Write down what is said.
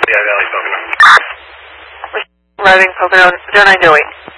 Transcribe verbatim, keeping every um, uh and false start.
Lehigh Valley, Pocono. Arriving Pocono, Joe nine Joey.